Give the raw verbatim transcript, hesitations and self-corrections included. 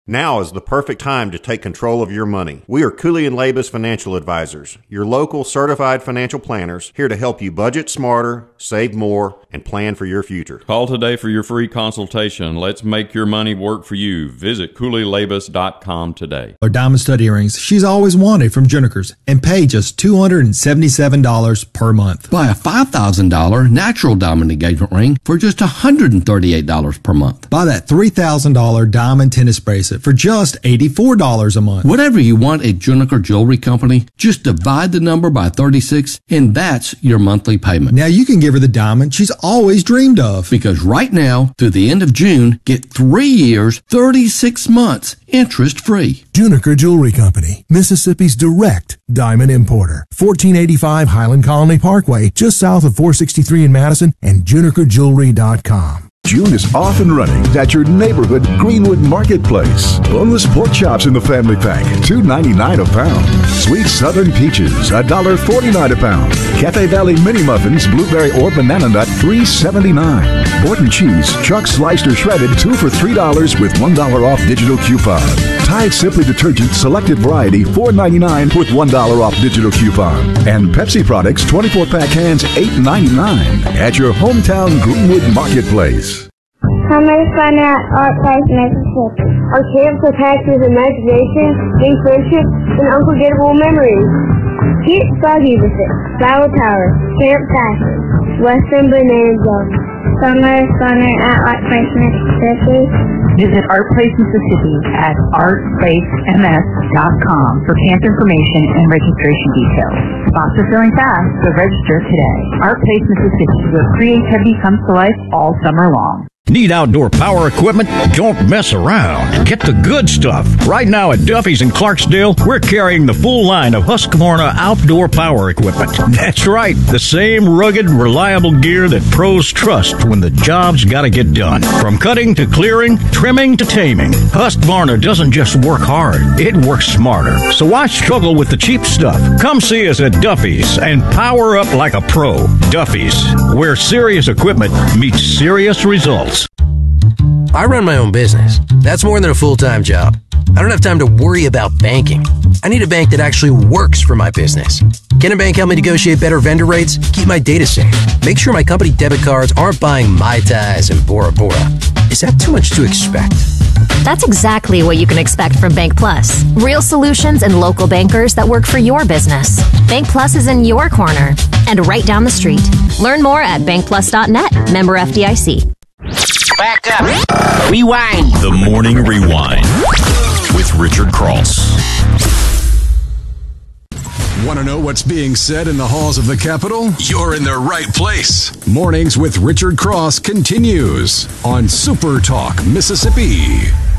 Now is the perfect time to take control of your money. We are Cooley and Labus Financial Advisors, your local certified financial planners, here to help you budget smarter, save more, and plan for your future. Call today for your free consultation. Let's make your money work for you. Visit Cooley Labus dot com today. Our diamond stud earrings she's always wanted from Juniker's and pay just two hundred seventy-seven dollars per month. Buy a five thousand dollars natural diamond engagement ring for just one hundred thirty-eight dollars per month. Buy that three thousand dollars diamond tennis bracelet for just eighty-four dollars a month. Whatever you want at Juniker Jewelry Company, just divide the number by thirty-six and that's your monthly payment. Now you can give her the diamond she's always dreamed of. Because right now, through the end of June, get three years, thirty-six months, interest-free. Juniker Jewelry Company, Mississippi's direct diamond importer. fourteen eighty-five Highland Colony Parkway, just south of four sixty-three in Madison, and juniker jewelry dot com. June is off and running at your neighborhood Greenwood Marketplace. Boneless pork chops in the family pack, two ninety-nine a pound. Sweet Southern Peaches, one forty-nine a pound. Cafe Valley Mini Muffins, blueberry or banana nut, three seventy-nine. Borton cheese, chuck sliced or shredded, two for three dollars with one dollar off digital coupon. Tide Simply Detergent Selected Variety, four ninety-nine with one dollar off digital coupon. And Pepsi products, twenty-four pack cans, eight ninety-nine at your hometown Greenwood Marketplace. Summer fun at Art Place, Mississippi. Our camps are packed with imagination, new friendships, and unforgettable memories. Get foggy with it. Flower Tower, Camp Fashion, Western Bonanza. Summer fun at Art Place, Mississippi. Visit Art Place Mississippi at art place m s dot com for camp information and registration details. Spots are filling fast, so register today. Art Place Mississippi, where creativity comes to life all summer long. Need outdoor power equipment? Don't mess around. Get the good stuff. Right now at Duffy's in Clarksdale, we're carrying the full line of Husqvarna outdoor power equipment. That's right, the same rugged, reliable gear that pros trust when the job's got to get done. From cutting to clearing, trimming to taming, Husqvarna doesn't just work hard, it works smarter. So why struggle with the cheap stuff? Come see us at Duffy's and power up like a pro. Duffy's, where serious equipment meets serious results. I run my own business. That's more than a full-time job. I don't have time to worry about banking. I need a bank that actually works for my business. Can a bank help me negotiate better vendor rates? Keep my data safe. Make sure my company debit cards aren't buying Mai Tais and Bora Bora. Is that too much to expect? That's exactly what you can expect from Bank Plus. Real solutions and local bankers that work for your business. Bank Plus is in your corner and right down the street. Learn more at bank plus dot net. Member F D I C. Back up. Rewind. The Morning Rewind with Richard Cross. Want to know what's being said in the halls of the Capitol? You're in the right place. Mornings with Richard Cross continues on Super Talk Mississippi.